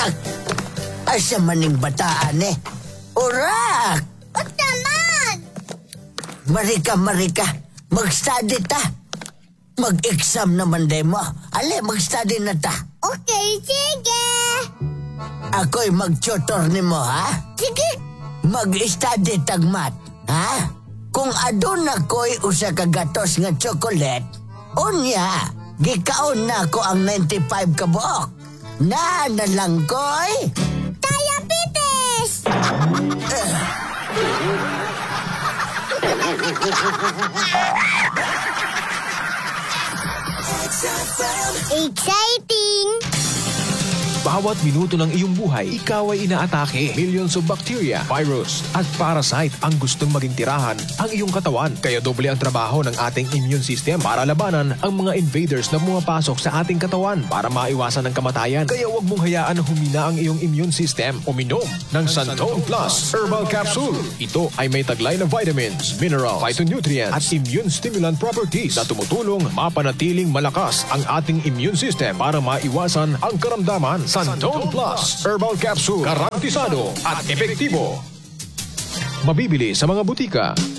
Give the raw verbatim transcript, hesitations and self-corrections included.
Urak! Asa maning bataan eh? Urak! Ba't naman? Marika, Marika, mag-study ta. Mag-exam naman demo. Ale, mag-study na ta. Okay, sige. Ako'y mag-tutor ni mo, ha? Sige. Mag-study tagmat, ha? Kung adun ako'y usa ka gatos nga chocolate, unya, gikaon na ko ang ninety-five ka buok. Na na lang ko'y... Diabetes! Exciting! Bawat minuto ng iyong buhay, ikaw ay inaatake. Millions of bacteria, virus, at parasite ang gustong maging tirahan ang iyong katawan. Kaya doble ang trabaho ng ating immune system para labanan ang mga invaders na pumapasok sa ating katawan para maiwasan ang kamatayan. Kaya huwag mong hayaan na humina ang iyong immune system. Uminom ng Santone Plus Herbal Capsule. Ito ay may taglay na vitamins, minerals, phytonutrients, at immune stimulant properties na tumutulong mapanatiling malakas ang ating immune system para maiwasan ang karamdaman. Santone Plus Herbal Capsule. Garantisado at epektibo. Mabibili sa mga butika.